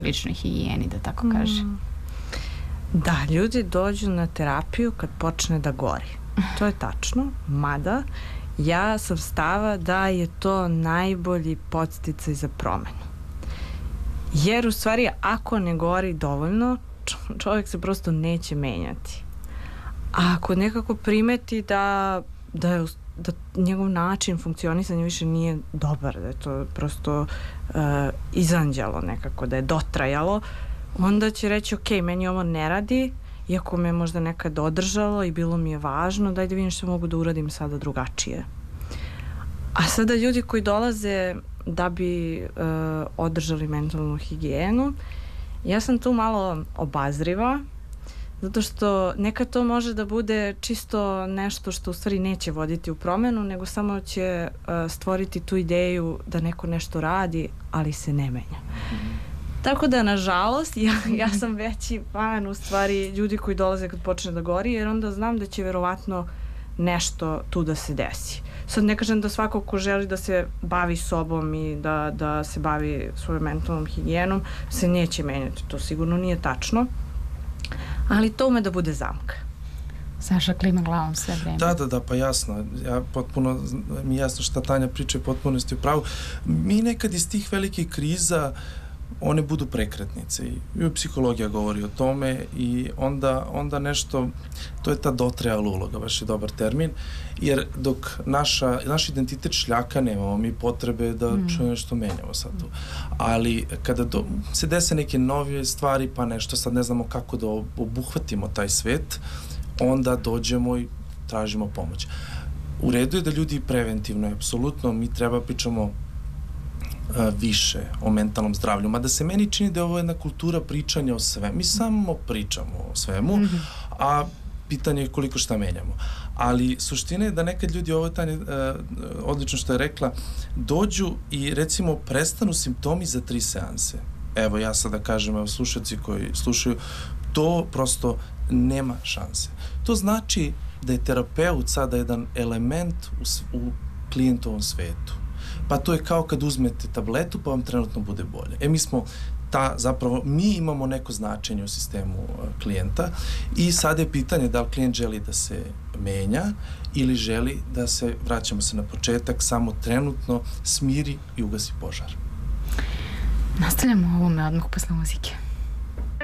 ličnoj higijeni, da tako kažem. Da, ljudi dođu na terapiju kad počne da gori. To je tačno, mada ja sam stava da je to najbolji podsticaj za promenu. Jer u stvari ako ne gori dovoljno, čovjek se prosto neće menjati. A ako nekako primeti da njegov način funkcionisanja više nije dobar, da je to prosto izanđalo nekako, da je dotrajalo, onda će reći ok, meni ovo ne radi, iako me možda nekad održalo i bilo mi je važno, daj da vidim što mogu da uradim sada drugačije. A sada ljudi koji dolaze da bi održali mentalnu higijenu, ja sam tu malo obazriva, zato što nekad to može da bude čisto nešto što u stvari neće voditi u promenu, nego samo će stvoriti tu ideju da neko nešto radi, ali se ne menja. Tako da, nažalost, ja sam veći fan u stvari ljudi koji dolaze kad počne da gori, jer onda znam da će verovatno nešto tu da se desi. Sad ne kažem da svako ko želi da se bavi sobom i da se bavi svojom mentalnom higijenom se neće menjati. To sigurno nije tačno. Ali to ume da bude zamka. Saša klima glavom sve vreme. Da, pa jasno. Potpuno mi je jasno šta Tanja priča i potpuno ste u pravu. Mi nekad iz tih velikih kriza one budu prekretnice i psihologija govori o tome i onda nešto, to je ta dotrajala uloga, baš je dobar termin, jer dok naš identitet šljaka, nemamo mi potrebe da nešto menjamo sad tu. Ali kada se dese neke nove stvari, pa nešto sad ne znamo kako da obuhvatimo taj svet, onda dođemo i tražimo pomoć. U redu je da ljudi preventivno, apsolutno, mi treba pričamo više o mentalnom zdravlju, mada se meni čini da je ovo jedna kultura pričanja o svemu. Mi samo pričamo o svemu, a pitanje je koliko šta menjamo. Ali suština je da nekad ljudi, ovo je Tanja odlično što je rekla, dođu i recimo prestanu simptomi za 3 seanse. Evo ja sad da kažem, evo slušalci koji slušaju, to prosto nema šanse. To znači da je terapeut sada jedan element u klijentovom svetu. Pa to je kao kad uzmete tabletu pa vam trenutno bude bolje. Mi imamo neko značenje u sistemu klijenta i sad je pitanje da li klijent želi da se menja ili želi da se, vraćamo se na početak, samo trenutno smiri i ugasi požar. Nastavljamo ovome odmah posle muzike.